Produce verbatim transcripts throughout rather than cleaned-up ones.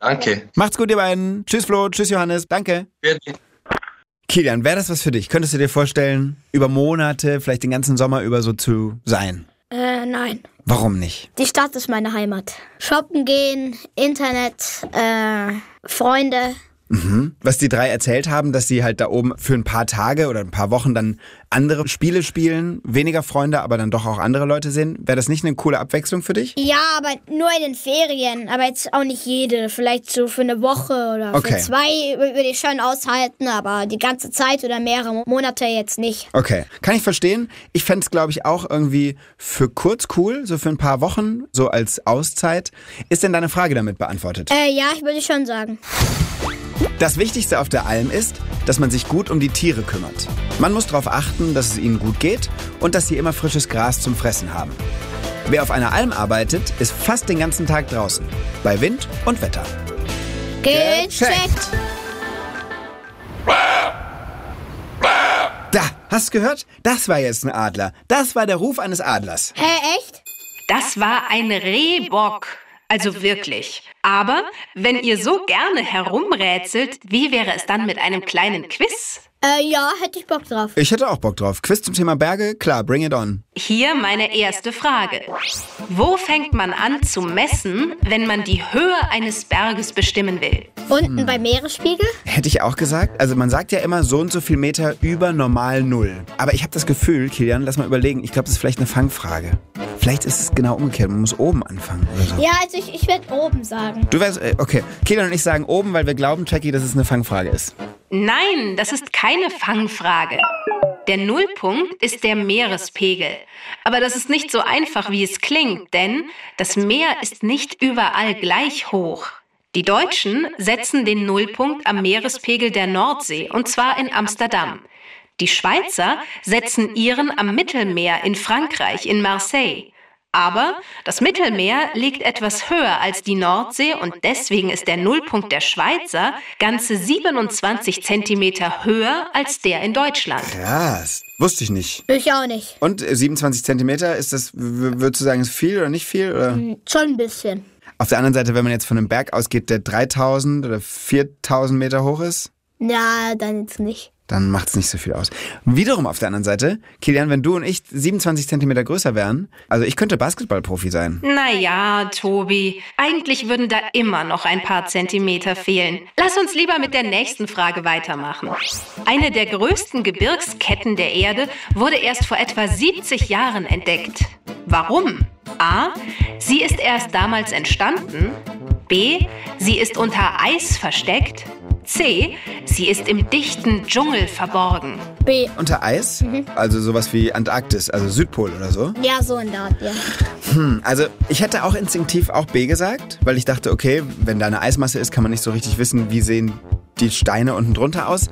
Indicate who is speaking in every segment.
Speaker 1: Danke.
Speaker 2: Macht's gut, ihr beiden. Tschüss, Flo. Tschüss, Johannes. Danke.
Speaker 1: Bitte.
Speaker 2: Kilian, wäre das was für dich? Könntest du dir vorstellen, über Monate, vielleicht den ganzen Sommer über so zu sein?
Speaker 3: Äh, nein.
Speaker 2: Warum nicht?
Speaker 3: Die Stadt ist meine Heimat. Shoppen gehen, Internet, äh, Freunde.
Speaker 2: Mhm. Was die drei erzählt haben, dass sie halt da oben für ein paar Tage oder ein paar Wochen dann andere Spiele spielen, weniger Freunde, aber dann doch auch andere Leute sehen. Wäre das nicht eine coole Abwechslung für dich?
Speaker 3: Ja, aber nur in den Ferien. Aber jetzt auch nicht jede. Vielleicht so für eine Woche oder
Speaker 2: Okay.
Speaker 3: für zwei würde ich schon aushalten, aber die ganze Zeit oder mehrere Monate jetzt nicht.
Speaker 2: Okay, kann ich verstehen. Ich fände es, glaube ich, auch irgendwie für kurz cool, so für ein paar Wochen, so als Auszeit. Ist denn deine Frage damit beantwortet?
Speaker 3: Äh, ja, ich würde schon sagen.
Speaker 2: Das Wichtigste auf der Alm ist, dass man sich gut um die Tiere kümmert. Man muss darauf achten, dass es ihnen gut geht und dass sie immer frisches Gras zum Fressen haben. Wer auf einer Alm arbeitet, ist fast den ganzen Tag draußen, bei Wind und Wetter.
Speaker 3: Gecheckt!
Speaker 2: Da, hast du gehört? Das war jetzt ein Adler. Das war der Ruf eines Adlers.
Speaker 3: Hä, echt?
Speaker 4: Das war ein Rehbock. Also wirklich. Aber wenn ihr so gerne herumrätselt, wie wäre es dann mit einem kleinen Quiz?
Speaker 3: Äh, ja, hätte ich Bock drauf.
Speaker 2: Ich hätte auch Bock drauf. Quiz zum Thema Berge? Klar, bring it on.
Speaker 4: Hier meine erste Frage. Wo fängt man an zu messen, wenn man die Höhe eines Berges bestimmen will?
Speaker 3: Unten
Speaker 2: Hm.
Speaker 3: beim Meeresspiegel?
Speaker 2: Hätte ich auch gesagt. Also man sagt ja immer so und so viel Meter über normal Null. Aber ich habe das Gefühl, Kilian, lass mal überlegen, ich glaube, das ist vielleicht eine Fangfrage. Vielleicht ist es genau umgekehrt, man muss oben anfangen oder so.
Speaker 3: Ja, also ich, ich werde oben sagen.
Speaker 2: Du wärst, äh, okay. Kilian und ich sagen oben, weil wir glauben, Jackie, dass es eine Fangfrage ist.
Speaker 4: Nein, das ist keine Fangfrage. Der Nullpunkt ist der Meerespegel. Aber das ist nicht so einfach, wie es klingt, denn das Meer ist nicht überall gleich hoch. Die Deutschen setzen den Nullpunkt am Meerespegel der Nordsee, und zwar in Amsterdam. Die Schweizer setzen ihren am Mittelmeer in Frankreich, in Marseille. Aber das Mittelmeer liegt etwas höher als die Nordsee und deswegen ist der Nullpunkt der Schweizer ganze siebenundzwanzig Zentimeter höher als der in Deutschland.
Speaker 2: Krass. Wusste ich nicht.
Speaker 3: Ich auch nicht.
Speaker 2: Und äh, siebenundzwanzig Zentimeter, ist das, w- würdest du sagen, ist viel oder nicht viel? Oder?
Speaker 3: Hm, schon ein bisschen.
Speaker 2: Auf der anderen Seite, wenn man jetzt von einem Berg ausgeht, der dreitausend oder viertausend Meter hoch ist,
Speaker 3: Ja, dann jetzt nicht.
Speaker 2: dann macht es nicht so viel aus. Wiederum auf der anderen Seite, Kilian, wenn du und ich siebenundzwanzig Zentimeter größer wären, also ich könnte Basketballprofi sein.
Speaker 4: Naja, Tobi, eigentlich würden da immer noch ein paar Zentimeter fehlen. Lass uns lieber mit der nächsten Frage weitermachen. Eine der größten Gebirgsketten der Erde wurde erst vor etwa siebzig Jahren entdeckt. Warum? A. Sie ist erst damals entstanden. B. Sie ist unter Eis versteckt. C. Sie ist im dichten Dschungel verborgen.
Speaker 3: B.
Speaker 2: Unter Eis? Also sowas wie Antarktis, also Südpol oder so?
Speaker 3: Ja, so in der Art, ja.
Speaker 2: Hm, also ich hätte auch instinktiv auch B gesagt, weil ich dachte, okay, wenn da eine Eismasse ist, kann man nicht so richtig wissen, wie sehen die Steine unten drunter aus.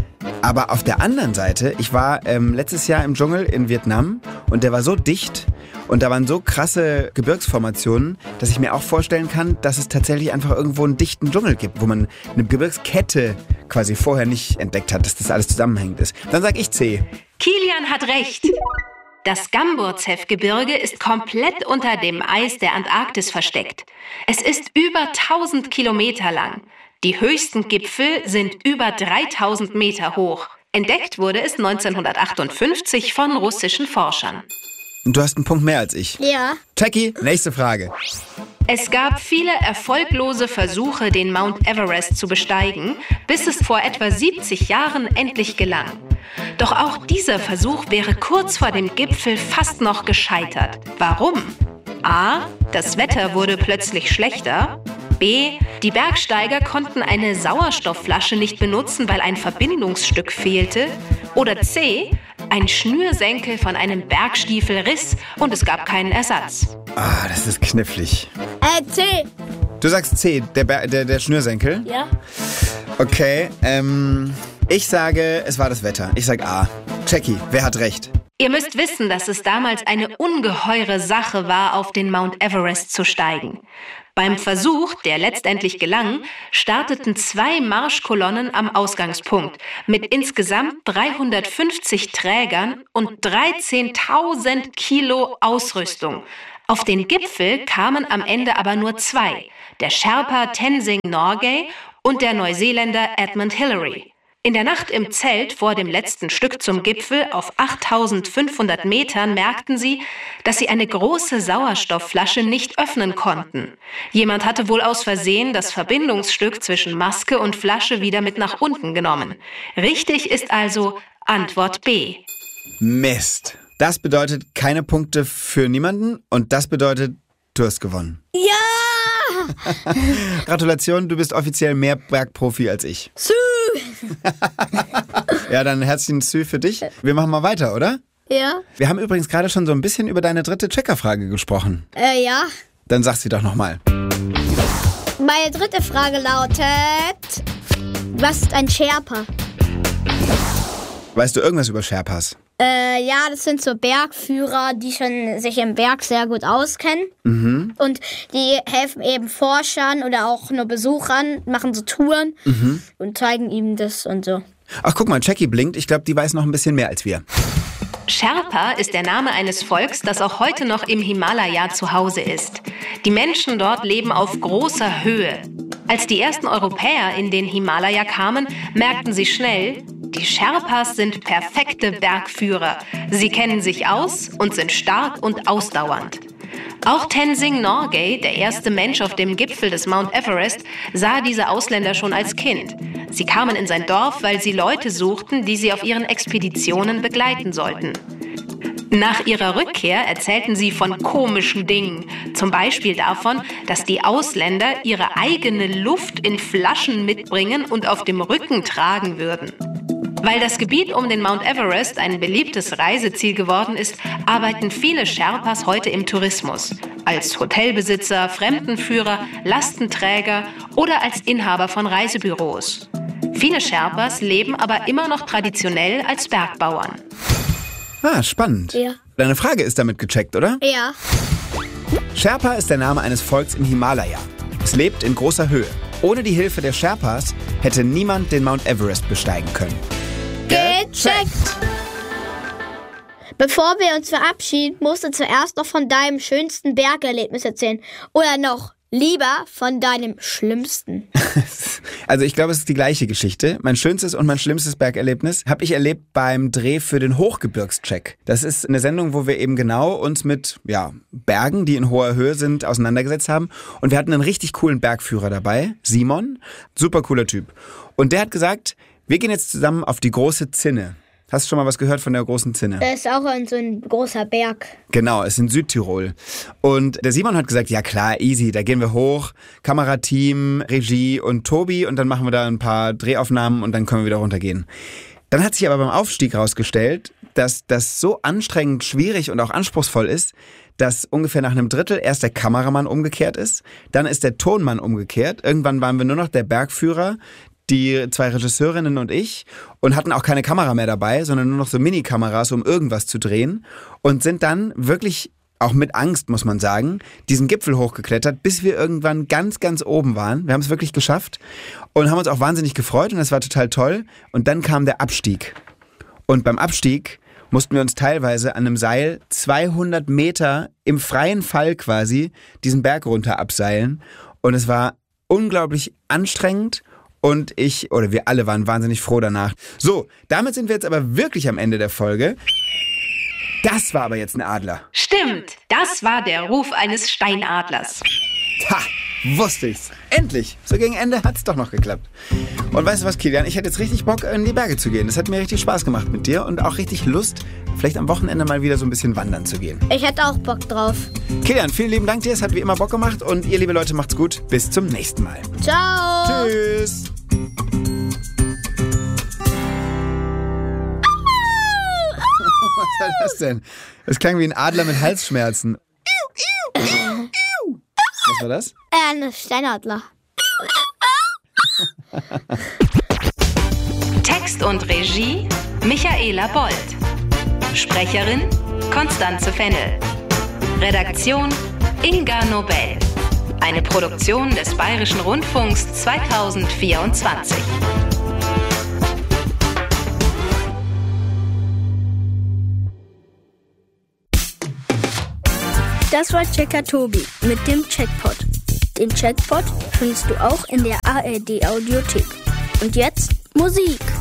Speaker 2: Aber auf der anderen Seite, ich war ähm, letztes Jahr im Dschungel in Vietnam und der war so dicht und da waren so krasse Gebirgsformationen, dass ich mir auch vorstellen kann, dass es tatsächlich einfach irgendwo einen dichten Dschungel gibt, wo man eine Gebirgskette quasi vorher nicht entdeckt hat, dass das alles zusammenhängend ist. Dann sag ich C.
Speaker 4: Kilian hat recht. Das Gamburzew-Gebirge ist komplett unter dem Eis der Antarktis versteckt. Es ist über tausend Kilometer lang. Die höchsten Gipfel sind über dreitausend Meter hoch. Entdeckt wurde es neunzehnhundertachtundfünfzig von russischen Forschern.
Speaker 2: Und du hast einen Punkt mehr als ich.
Speaker 3: Ja.
Speaker 2: Jackie, nächste Frage.
Speaker 4: Es gab viele erfolglose Versuche, den Mount Everest zu besteigen, bis es vor etwa siebzig Jahren endlich gelang. Doch auch dieser Versuch wäre kurz vor dem Gipfel fast noch gescheitert. Warum? A. Das Wetter wurde plötzlich schlechter. B. Die Bergsteiger konnten eine Sauerstoffflasche nicht benutzen, weil ein Verbindungsstück fehlte. Oder C. Ein Schnürsenkel von einem Bergstiefel riss und es gab keinen Ersatz.
Speaker 2: Ah, das ist knifflig.
Speaker 3: Äh, C.
Speaker 2: Du sagst C, der, Ber- der, der Schnürsenkel?
Speaker 3: Ja.
Speaker 2: Okay, ähm, ich sage, es war das Wetter. Ich sag A. Jackie, wer hat recht?
Speaker 4: Ihr müsst wissen, dass es damals eine ungeheure Sache war, auf den Mount Everest zu steigen. Beim Versuch, der letztendlich gelang, starteten zwei Marschkolonnen am Ausgangspunkt mit insgesamt dreihundertfünfzig Trägern und dreizehntausend Kilo Ausrüstung. Auf den Gipfel kamen am Ende aber nur zwei, der Sherpa Tenzing Norgay und der Neuseeländer Edmund Hillary. In der Nacht im Zelt vor dem letzten Stück zum Gipfel auf achttausendfünfhundert Metern merkten sie, dass sie eine große Sauerstoffflasche nicht öffnen konnten. Jemand hatte wohl aus Versehen das Verbindungsstück zwischen Maske und Flasche wieder mit nach unten genommen. Richtig ist also Antwort B.
Speaker 2: Mist. Das bedeutet keine Punkte für niemanden und das bedeutet, du hast gewonnen.
Speaker 3: Ja!
Speaker 2: Gratulation, du bist offiziell mehr Bergprofi als ich.
Speaker 3: Sü!
Speaker 2: Ja, dann herzlichen Sü für dich. Wir machen mal weiter, oder?
Speaker 3: Ja.
Speaker 2: Wir haben übrigens gerade schon so ein bisschen über deine dritte Checkerfrage gesprochen.
Speaker 3: Äh, ja.
Speaker 2: Dann sag sie doch nochmal.
Speaker 3: Meine dritte Frage lautet, was ist ein Sherpa?
Speaker 2: Weißt du irgendwas über Sherpas?
Speaker 3: Äh, ja, das sind so Bergführer, die schon sich im Berg sehr gut auskennen. Mhm. Und die helfen eben Forschern oder auch nur Besuchern, machen so Touren mhm. und zeigen ihnen das und so.
Speaker 2: Ach, guck mal, Jackie blinkt. Ich glaube, die weiß noch ein bisschen mehr als wir.
Speaker 4: Sherpa ist der Name eines Volks, das auch heute noch im Himalaya zu Hause ist. Die Menschen dort leben auf großer Höhe. Als die ersten Europäer in den Himalaya kamen, merkten sie schnell, die Sherpas sind perfekte Bergführer. Sie kennen sich aus und sind stark und ausdauernd. Auch Tenzing Norgay, der erste Mensch auf dem Gipfel des Mount Everest, sah diese Ausländer schon als Kind. Sie kamen in sein Dorf, weil sie Leute suchten, die sie auf ihren Expeditionen begleiten sollten. Nach ihrer Rückkehr erzählten sie von komischen Dingen. Zum Beispiel davon, dass die Ausländer ihre eigene Luft in Flaschen mitbringen und auf dem Rücken tragen würden. Weil das Gebiet um den Mount Everest ein beliebtes Reiseziel geworden ist, arbeiten viele Sherpas heute im Tourismus. Als Hotelbesitzer, Fremdenführer, Lastenträger oder als Inhaber von Reisebüros. Viele Sherpas leben aber immer noch traditionell als Bergbauern.
Speaker 2: Ah, spannend.
Speaker 3: Ja.
Speaker 2: Deine Frage ist damit gecheckt, oder?
Speaker 3: Ja.
Speaker 2: Sherpa ist der Name eines Volks im Himalaya. Es lebt in großer Höhe. Ohne die Hilfe der Sherpas hätte niemand den Mount Everest besteigen können.
Speaker 3: Gecheckt! Bevor wir uns verabschieden, musst du zuerst noch von deinem schönsten Bergerlebnis erzählen. Oder noch lieber von deinem schlimmsten.
Speaker 2: Also ich glaube, es ist die gleiche Geschichte. Mein schönstes und mein schlimmstes Bergerlebnis habe ich erlebt beim Dreh für den Hochgebirgscheck. Das ist eine Sendung, wo wir eben genau uns mit ja, Bergen, die in hoher Höhe sind, auseinandergesetzt haben. Und wir hatten einen richtig coolen Bergführer dabei, Simon. Super cooler Typ. Und der hat gesagt, wir gehen jetzt zusammen auf die große Zinne. Hast du schon mal was gehört von der großen Zinne?
Speaker 3: Das ist auch so ein großer Berg.
Speaker 2: Genau, es ist in Südtirol. Und der Simon hat gesagt, ja klar, easy, da gehen wir hoch. Kamerateam, Regie und Tobi und dann machen wir da ein paar Drehaufnahmen und dann können wir wieder runtergehen. Dann hat sich aber beim Aufstieg rausgestellt, dass das so anstrengend, schwierig und auch anspruchsvoll ist, dass ungefähr nach einem Drittel erst der Kameramann umgekehrt ist, dann ist der Tonmann umgekehrt. Irgendwann waren wir nur noch der Bergführer, die zwei Regisseurinnen und ich und hatten auch keine Kamera mehr dabei, sondern nur noch so Mini-Kameras, um irgendwas zu drehen und sind dann wirklich, auch mit Angst, muss man sagen, diesen Gipfel hochgeklettert, bis wir irgendwann ganz, ganz oben waren. Wir haben es wirklich geschafft und haben uns auch wahnsinnig gefreut und es war total toll. Und dann kam der Abstieg. Und beim Abstieg mussten wir uns teilweise an einem Seil zweihundert Meter im freien Fall quasi diesen Berg runter abseilen. Und es war unglaublich anstrengend. Und ich, oder wir alle waren wahnsinnig froh danach. So, damit sind wir jetzt aber wirklich am Ende der Folge. Das war aber jetzt ein Adler.
Speaker 4: Stimmt, das war der Ruf eines Steinadlers.
Speaker 2: Ha, wusste ich's. Endlich. So gegen Ende hat's doch noch geklappt. Und weißt du was, Kilian? Ich hätte jetzt richtig Bock, in die Berge zu gehen. Das hat mir richtig Spaß gemacht mit dir und auch richtig Lust, vielleicht am Wochenende mal wieder so ein bisschen wandern zu gehen.
Speaker 3: Ich hätte auch Bock drauf.
Speaker 2: Kilian, vielen lieben Dank dir. Es hat wie immer Bock gemacht. Und ihr, liebe Leute, macht's gut. Bis zum nächsten Mal.
Speaker 3: Ciao.
Speaker 2: Tschüss. Was war das denn? Das klang wie ein Adler mit Halsschmerzen. Was war das?
Speaker 3: Äh, ein Steinadler.
Speaker 4: Text und Regie Michaela Bold. Sprecherin Konstanze Fennel. Redaktion Inga Nobel. Eine Produktion des Bayerischen Rundfunks zweitausendvierundzwanzig.
Speaker 1: Das war Checker Tobi mit dem Checkpot. Den Checkpot findest du auch in der A R D Audiothek. Und jetzt Musik.